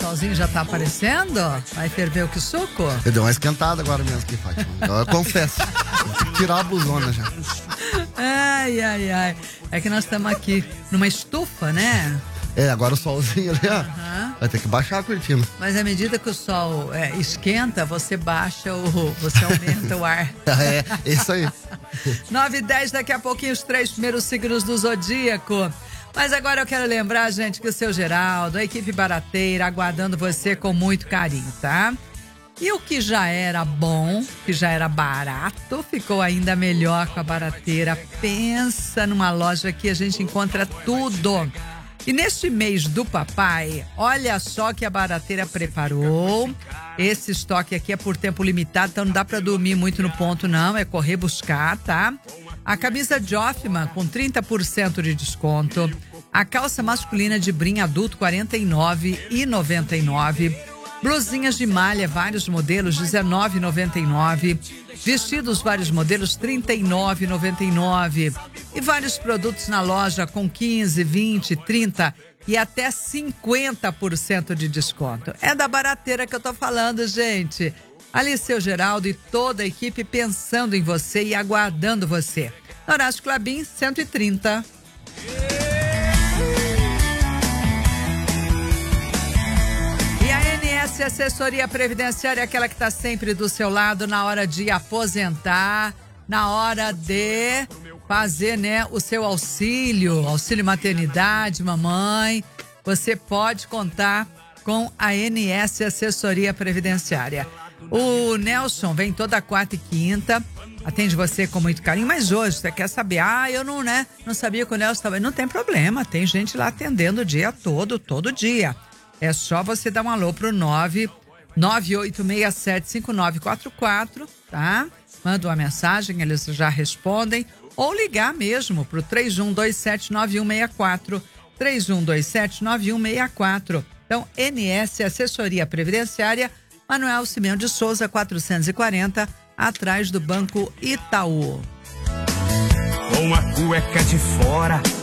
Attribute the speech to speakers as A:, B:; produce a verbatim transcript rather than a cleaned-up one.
A: solzinho já tá aparecendo? Vai ferver o que suco?
B: Eu dei uma esquentada agora mesmo aqui, Fátima. Eu confesso. Vou tirar a blusona já.
A: Ai, ai, ai. É que nós estamos aqui numa estufa, né?
B: É, agora o solzinho ali, ó.
A: Uhum.
B: Vai ter que baixar a cortina.
A: Mas à medida que o sol é, esquenta, você baixa o... Você aumenta o ar.
B: É, isso aí.
A: nove e dez, daqui a pouquinho os três primeiros signos do Zodíaco. Mas agora eu quero lembrar, gente, que o seu Geraldo, a equipe barateira, aguardando você com muito carinho, tá? E o que já era bom, que já era barato, ficou ainda melhor com a Barateira. Pensa numa loja que a gente encontra tudo. E neste mês do papai, olha só que a Barateira preparou. Esse estoque aqui é por tempo limitado, então não dá pra dormir muito no ponto não, é correr buscar, tá? A camisa Joffman com trinta por cento de desconto. A calça masculina de brim adulto quarenta e nove reais e noventa e nove centavos. Blusinhas de malha, vários modelos, dezenove reais e noventa e nove centavos. Vestidos, vários modelos, trinta e nove reais e noventa e nove centavos. E vários produtos na loja com quinze, vinte, trinta e até cinquenta por cento de desconto. É da Barateira que eu tô falando, gente. Ali, seu Geraldo e toda a equipe pensando em você e aguardando você. Horácio Clabin, cento e trinta. E a N S Assessoria Previdenciária é aquela que está sempre do seu lado na hora de aposentar, na hora de fazer, né, o seu auxílio, auxílio maternidade, mamãe. Você pode contar com a N S Assessoria Previdenciária. O Nelson vem toda quarta e quinta, atende você com muito carinho, mas hoje você quer saber, ah, eu não, né, não sabia que o Nelson estava, não tem problema, tem gente lá atendendo o dia todo, todo dia. É só você dar um alô pro nove nove oito seis sete cinco nove quatro quatro, tá? Manda uma mensagem, eles já respondem, ou ligar mesmo pro três um dois sete nove um seis quatro, três um dois sete nove um seis quatro. Então, N S Assessoria Previdenciária, Manuel Simeão de Souza, quatrocentos e quarenta, atrás do Banco Itaú.
C: Com a cueca de fora